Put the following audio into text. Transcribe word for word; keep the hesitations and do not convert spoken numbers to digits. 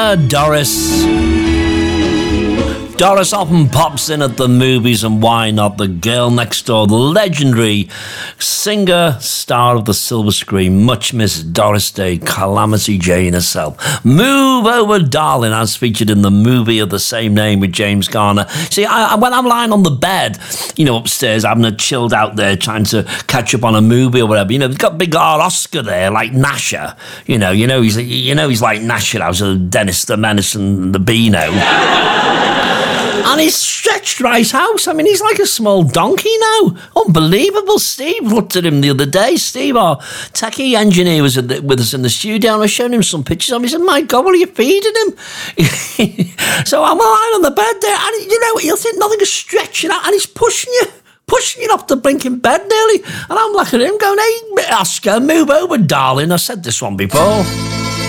Singer Doris. Doris often pops in at the movies, and why not? The Girl Next Door, the legendary singer, star of the silver screen, much missed Doris Day, Calamity Jane herself. Move Over Darling, as featured in the movie of the same name with James Garner. See, I, when I'm lying on the bed, you know, upstairs, having a chilled out there, trying to catch up on a movie or whatever, you know, they've got big old Oscar there, like Nasher. You know, you know, he's you know he's like Nasher out of Dennis the Menace and the Beano. And he's stretched right out. I mean, he's like a small donkey now. Unbelievable. Steve looked at him the other day. Steve, our techie engineer, was the, with us in the studio, and I showed him some pictures of him. He said, my God, what are you feeding him? So I'm lying on the bed there, and you know, you'll think nothing is stretching out, and he's pushing you. Pushing you off the blinking bed nearly. And I'm looking at him going, hey, Oscar, move over, darling. I said this one before.